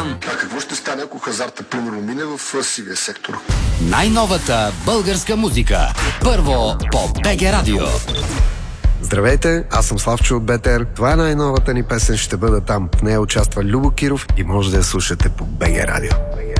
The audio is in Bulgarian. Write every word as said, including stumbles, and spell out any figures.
там. А какво ще стане, ако хазарта примерно мине в сивия сектор? Най-новата българска музика. Първо по БГ Радио. Здравейте, аз съм Славчо от БТР. Това е най-новата ни песен, ще бъда там. В нея участва Любо Киров и може да я слушате по БГ Радио.